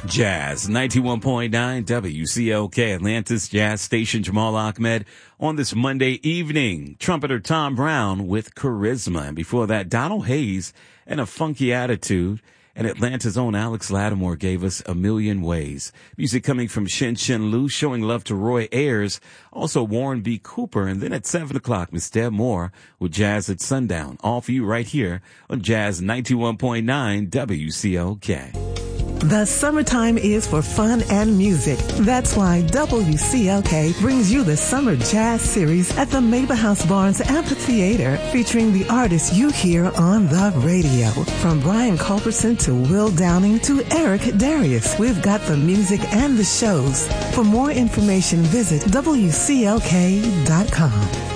Jazz 91.9 WCLK, Atlantis Jazz Station. Jamal Ahmed on this Monday evening. Trumpeter Tom Brown with Charisma. And before that, Donald Hayes and A Funky Attitude. And Atlanta's own Alex Lattimore gave us A Million Ways. Music coming from Shin Shin Lu, Showing Love to Roy Ayers. Also Warren B. Cooper. And then at 7 o'clock, Miss Deb Moore with Jazz at Sundown. All for you right here on Jazz 91.9 WCLK. The summertime is for fun and music. That's why WCLK brings you the Summer Jazz Series at the Mabel House Barnes Amphitheater, featuring the artists you hear on the radio. From Brian Culberson to Will Downing to Eric Darius, we've got the music and the shows. For more information, visit WCLK.com.